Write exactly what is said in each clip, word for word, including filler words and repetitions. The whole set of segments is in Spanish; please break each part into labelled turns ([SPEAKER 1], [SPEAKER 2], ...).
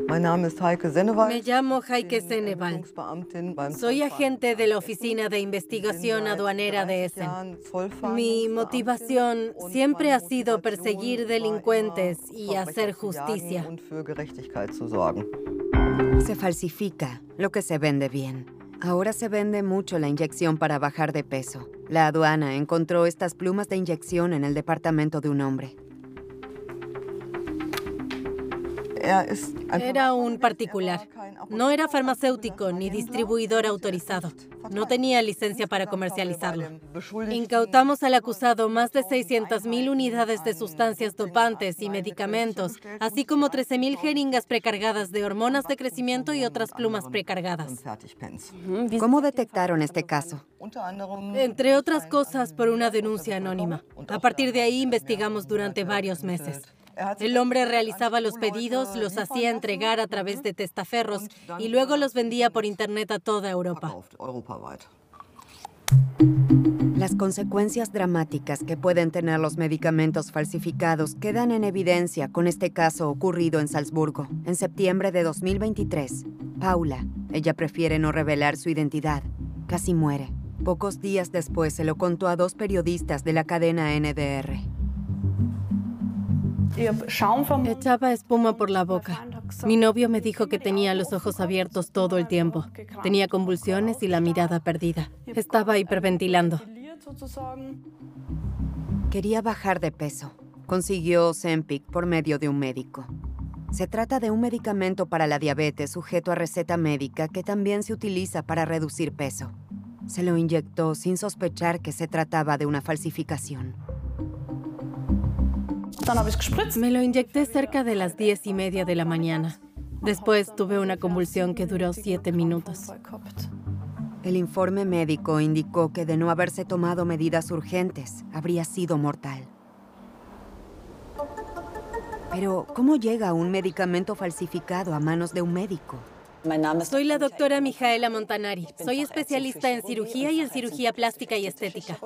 [SPEAKER 1] Me llamo Heike Sennewald. Soy agente de la Oficina de Investigación Aduanera de Essen. Mi motivación siempre ha sido perseguir delincuentes y hacer justicia.
[SPEAKER 2] Se falsifica lo que se vende bien. Ahora se vende mucho la inyección para bajar de peso. La aduana encontró estas plumas de inyección en el departamento de un hombre.
[SPEAKER 1] Era un particular. No era farmacéutico ni distribuidor autorizado. No tenía licencia para comercializarlo. Incautamos al acusado más de seiscientas mil unidades de sustancias dopantes y medicamentos, así como trece mil jeringas precargadas de hormonas de crecimiento y otras plumas precargadas.
[SPEAKER 2] ¿Cómo detectaron este caso?
[SPEAKER 1] Entre otras cosas, por una denuncia anónima. A partir de ahí investigamos durante varios meses. El hombre realizaba los pedidos, los hacía entregar a través de testaferros y luego los vendía por internet a toda Europa.
[SPEAKER 2] Las consecuencias dramáticas que pueden tener los medicamentos falsificados quedan en evidencia con este caso ocurrido en Salzburgo, en septiembre de dos mil veintitrés. Paula, ella prefiere no revelar su identidad, casi muere. Pocos días después se lo contó a dos periodistas de la cadena N D R.
[SPEAKER 1] Echaba espuma por la boca. Mi novio me dijo que tenía los ojos abiertos todo el tiempo. Tenía convulsiones y la mirada perdida. Estaba hiperventilando.
[SPEAKER 2] Quería bajar de peso. Consiguió Ozempic por medio de un médico. Se trata de un medicamento para la diabetes sujeto a receta médica que también se utiliza para reducir peso. Se lo inyectó sin sospechar que se trataba de una falsificación.
[SPEAKER 1] Me lo inyecté cerca de las diez y media de la mañana. Después tuve una convulsión que duró siete minutos.
[SPEAKER 2] El informe médico indicó que de no haberse tomado medidas urgentes, habría sido mortal. Pero, ¿cómo llega un medicamento falsificado a manos de un médico?
[SPEAKER 1] Soy la doctora Mijaela Montanari. Soy especialista en cirugía y en cirugía plástica y estética.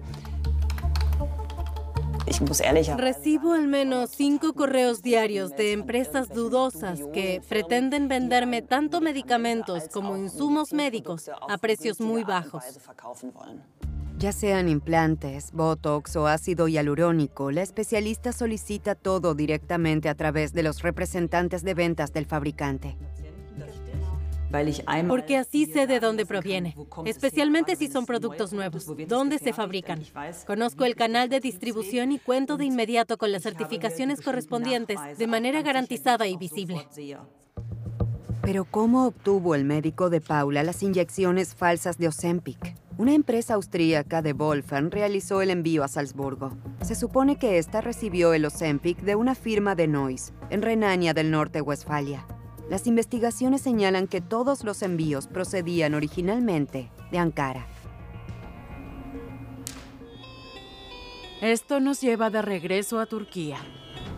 [SPEAKER 1] Recibo al menos cinco correos diarios de empresas dudosas que pretenden venderme tanto medicamentos como insumos médicos a precios muy bajos.
[SPEAKER 2] Ya sean implantes, botox o ácido hialurónico, la especialista solicita todo directamente a través de los representantes de ventas del fabricante.
[SPEAKER 1] Porque así sé de dónde proviene, especialmente si son productos nuevos, dónde se fabrican. Conozco el canal de distribución y cuento de inmediato con las certificaciones correspondientes de manera garantizada y visible.
[SPEAKER 2] Pero ¿cómo obtuvo el médico de Paula las inyecciones falsas de Ozempic? Una empresa austríaca de Wolfern realizó el envío a Salzburgo. Se supone que esta recibió el Ozempic de una firma de Neuss, en Renania del Norte-Westfalia. Las investigaciones señalan que todos los envíos procedían originalmente de Ankara.
[SPEAKER 3] Esto nos lleva de regreso a Turquía.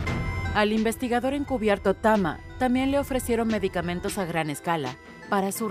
[SPEAKER 3] Al investigador encubierto Tama también le ofrecieron medicamentos a gran escala para su